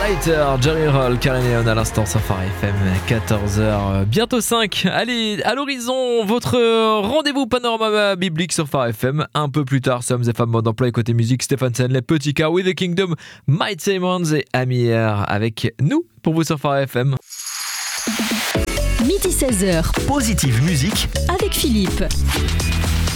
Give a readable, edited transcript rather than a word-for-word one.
Later, Jerry Roll, Karen Leon à l'instant sur Phare FM, 14h, bientôt 5. Allez, à l'horizon, votre rendez-vous panorama biblique sur Phare FM. Un peu plus tard, Sommes et femmes mode d'emploi et côté musique, Stéphane Sen, les petits cas, With the Kingdom, Mike Simons et Amir avec nous pour vous sur Phare FM. Midi 16h, Positive Musique avec Philippe.